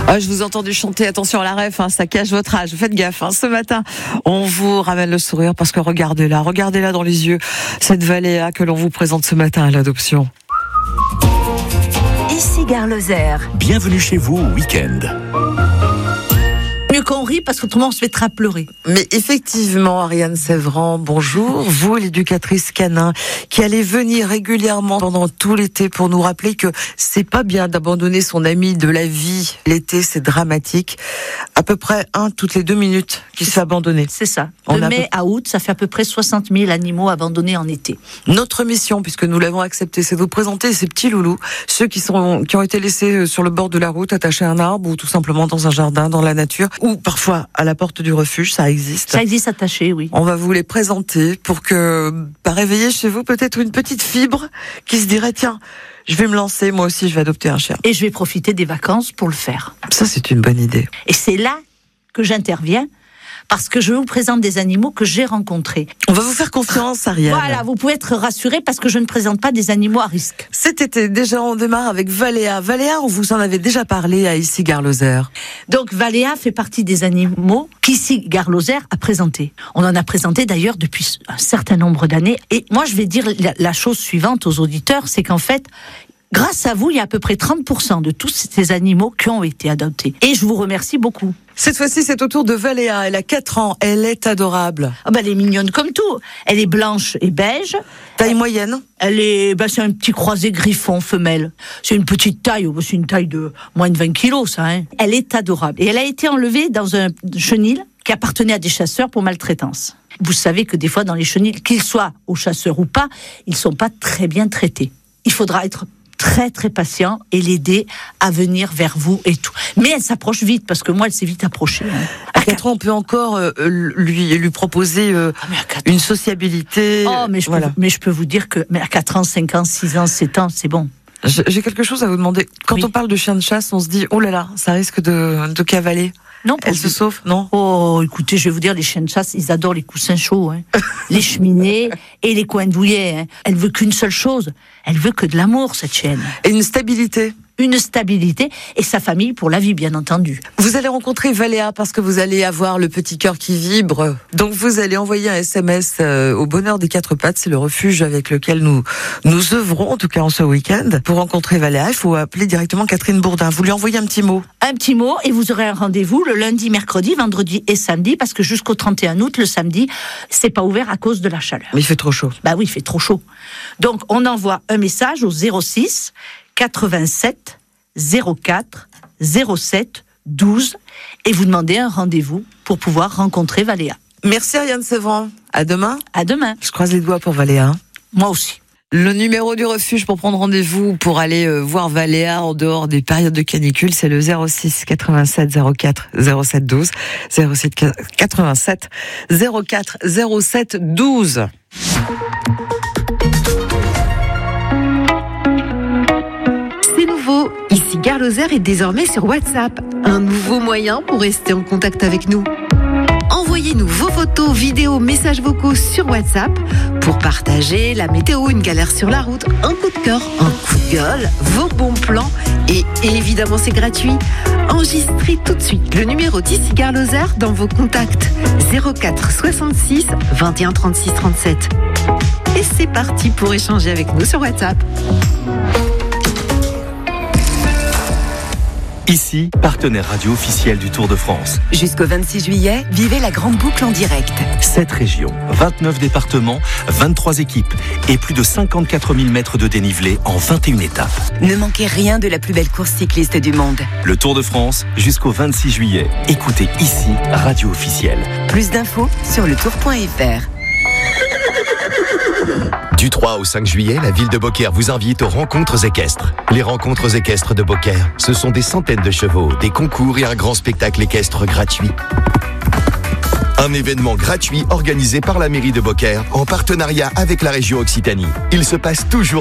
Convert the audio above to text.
Ah, je vous ai entendu chanter, attention à la ref, ça cache votre âge, faites gaffe. Ce matin, on vous ramène le sourire parce que regardez-la dans les yeux, cette Valéa que l'on vous présente ce matin à l'adoption. Ici Gare Lozère. Bienvenue chez vous au week-end. Mieux qu'on rit parce qu'autrement on se mettra à pleurer. Mais effectivement, Ariane Sévran, bonjour. Vous, l'éducatrice canin, qui allez venir régulièrement pendant tout l'été pour nous rappeler que c'est pas bien d'abandonner son ami de la vie. L'été, c'est dramatique. À peu près toutes les 2 minutes qui se fait abandonner. C'est ça. De mai à août, ça fait à peu près 60 000 animaux abandonnés en été. Notre mission, puisque nous l'avons accepté, c'est de vous présenter ces petits loulous, ceux qui ont été laissés sur le bord de la route, attachés à un arbre ou tout simplement dans un jardin, dans la nature, ou parfois à la porte du refuge, ça existe. Ça existe attaché, oui. On va vous les présenter pour réveiller chez vous peut-être une petite fibre qui se dirait, tiens, je vais me lancer, moi aussi je vais adopter un chien. Et je vais profiter des vacances pour le faire. Ça, c'est une bonne idée. Et c'est là que j'interviens, parce que je vous présente des animaux que j'ai rencontrés. On va vous faire confiance, Ariane. Voilà, vous pouvez être rassurés parce que je ne présente pas des animaux à risque. Cet été, déjà, on démarre avec Valéa. Valéa, on vous en avait déjà parlé à Ici Gare Lozère. Donc Valéa fait partie des animaux qu'Ici Gare Lozère a présenté. On en a présenté d'ailleurs depuis un certain nombre d'années. Et moi, je vais dire la chose suivante aux auditeurs, c'est qu'en fait, grâce à vous, il y a à peu près 30% de tous ces animaux qui ont été adoptés. Et je vous remercie beaucoup. Cette fois-ci, c'est au tour de Valéa. Elle a 4 ans. Elle est adorable. Elle est mignonne comme tout. Elle est blanche et beige. Taille moyenne. C'est un petit croisé griffon femelle. C'est une petite taille. C'est une taille de moins de 20 kilos, ça. Elle est adorable. Et elle a été enlevée dans un chenil qui appartenait à des chasseurs pour maltraitance. Vous savez que des fois, dans les chenils, qu'ils soient aux chasseurs ou pas, ils sont pas très bien traités. Il faudra être très très patient et l'aider à venir vers vous et tout. Mais elle s'approche vite parce que moi elle s'est vite approchée. À 4 ans, on peut encore lui proposer une sociabilité. Mais je peux vous dire que à 4 ans, 5 ans, 6 ans, 7 ans, c'est bon. J'ai quelque chose à vous demander. Quand on parle de chien de chasse, on se dit oh là là, ça risque de cavaler. Non, elle se sauve, non? Oh, écoutez, je vais vous dire, les chiens de chasse, ils adorent les coussins chauds, les cheminées et les coins douillets. Elle veut qu'une seule chose, elle veut que de l'amour, cette chienne. Et une stabilité. Une stabilité et sa famille pour la vie, bien entendu. Vous allez rencontrer Valéa parce que vous allez avoir le petit cœur qui vibre. Donc vous allez envoyer un SMS au Bonheur des 4 pattes. C'est le refuge avec lequel nous œuvrons, en tout cas en ce week-end. Pour rencontrer Valéa, il faut appeler directement Catherine Bourdin. Vous lui envoyez un petit mot. Un petit mot et vous aurez un rendez-vous le lundi, mercredi, vendredi et samedi parce que jusqu'au 31 août, le samedi, c'est pas ouvert à cause de la chaleur. Mais il fait trop chaud. Oui, il fait trop chaud. Donc on envoie un message au 06 87 04 07 12 et vous demandez un rendez-vous pour pouvoir rencontrer Valéa. Merci Ariane Sévran. À demain. À demain. Je croise les doigts pour Valéa. Moi aussi. Le numéro du refuge pour prendre rendez-vous pour aller voir Valéa en dehors des périodes de canicule, c'est le 06 87 04 07 12. 06 87 04 07 12. Ici Gare Lozère est désormais sur WhatsApp, un nouveau moyen pour rester en contact avec nous. Envoyez-nous vos photos, vidéos, messages vocaux sur WhatsApp pour partager la météo, une galère sur la route, un coup de cœur, un coup de gueule, vos bons plans et évidemment c'est gratuit. Enregistrez tout de suite le numéro d'Ici Gare Lozère dans vos contacts 04 66 21 36 37. Et c'est parti pour échanger avec nous sur WhatsApp. Ici, partenaire radio officiel du Tour de France. Jusqu'au 26 juillet, vivez la grande boucle en direct. 7 régions, 29 départements, 23 équipes et plus de 54 000 mètres de dénivelé en 21 étapes. Ne manquez rien de la plus belle course cycliste du monde. Le Tour de France, jusqu'au 26 juillet. Écoutez ici, radio officielle. Plus d'infos sur letour.fr. Du 3 au 5 juillet, la ville de Beaucaire vous invite aux rencontres équestres. Les rencontres équestres de Beaucaire, ce sont des centaines de chevaux, des concours et un grand spectacle équestre gratuit. Un événement gratuit organisé par la mairie de Beaucaire en partenariat avec la région Occitanie. Il se passe toujours